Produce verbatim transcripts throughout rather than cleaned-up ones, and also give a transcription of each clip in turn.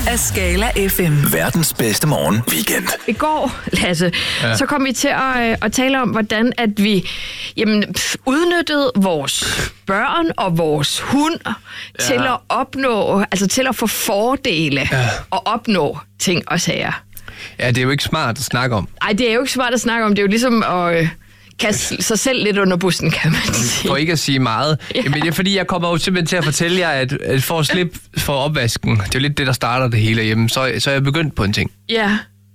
af Skala F M. Verdens bedste morgen weekend. I går, Lasse, ja. så kom vi til at, at tale om, hvordan at vi jamen, pff, udnyttede vores børn og vores hund ja. til at opnå, altså til at få fordele ja. og opnå ting og sager. Ja, det er jo ikke smart at snakke om. Nej, det er jo ikke smart at snakke om. Det er jo ligesom at øh, kaste sig selv lidt under bussen, kan man sige. For ikke at sige meget. Ja. Men det er fordi, jeg kommer jo simpelthen til at fortælle jer, at, at for at slippe for opvasken, det er jo lidt det, der starter det hele hjemme, så, så er jeg begyndt på en ting. Ja.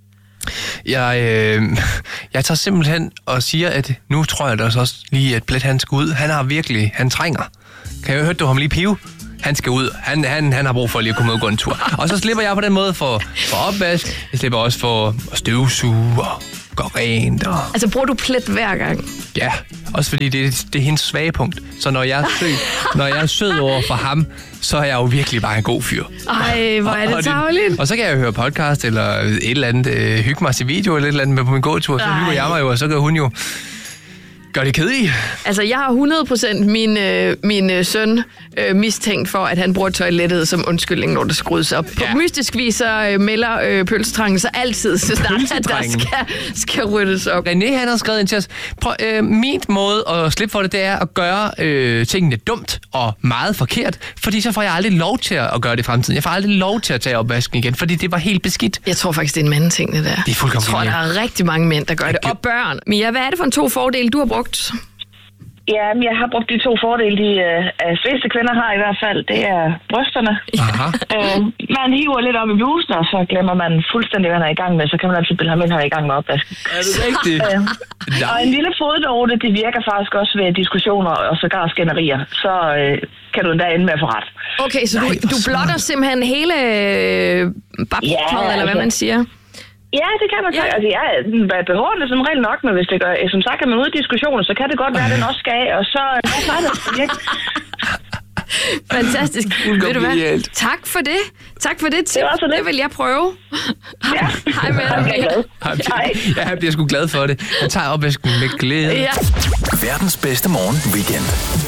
Jeg, øh, jeg tager simpelthen og siger, at nu tror jeg da også lige, at Blet han skal ud. Han har virkelig, han trænger. Kan jeg høre, du ham lige pive? Han skal ud. Han, han, han har brug for lige at komme ud og gå en tur. Og så slipper jeg på den måde for, for opvask. Jeg slipper også for at støvsuge og gå rent. Og... Altså, bruger du Plet hver gang? Ja, også fordi det, det er hendes svage punkt. Så når jeg er sød, når jeg er sød over for ham, så er jeg jo virkelig bare en god fyr. Ej, hvor er det tarveligt. Og, og så kan jeg jo høre podcast eller et eller andet, øh, hygge mig til video eller et eller andet med på min gåtur. Så hygger jeg mig jo, og så gør hun jo... Gør det kedeligt? Altså, jeg har hundrede procent min, øh, min øh, søn øh, mistænkt for, at han bruger toilettet som undskyldning, når det skrues op. Ja. På mystisk vis så øh, melder øh, pølsetrangen så altid, så snart at der skal, skal ryddes op. René, han har skrevet ind til os. Prøv, øh, min måde at slippe for det, det er at gøre øh, tingene dumt og meget forkert, fordi så får jeg aldrig lov til at gøre det i fremtiden. Jeg får aldrig lov til at tage opvasken igen, fordi det var helt beskidt. Jeg tror faktisk, det er en mandeting, det der. Det er fuldkommen. Jeg tror, der er rigtig mange mænd, der gør det. Og børn. Men ja, hvad er det for en to fordele, du har brugt? Ja, jeg har brugt de to fordele, de øh, fleste kvinder har i hvert fald. Det er brysterne. øh, man hiver lidt op i blusen, og så glemmer man fuldstændig, hvad han er i gang med. Så kan man altid bilde ham ind, han er i gang med opvasken. Er det rigtigt? øh, og en lille fodnote, det virker faktisk også ved diskussioner og sågar skænderier. Så øh, kan du endda ende med at få ret. Okay, så du, du blotter simpelthen hele øh, babtøjet, ja, eller hvad man siger? Ja, det kan man sige. Ja. Altså, jeg er behårende som regel nok, men hvis det gør, som sagt, kan man ud i diskussioner, så kan det godt være, at den også skal af, og så er det virkelig. Fantastisk. Ved du hvad? Tak for det. Tak for det tip. Det, det. det vil jeg prøve. Ja. Hej med dig. Hej. Jeg bliver sgu glad for det. Jeg tager opvasken med glæde. Ja. Verdens bedste morgen weekend.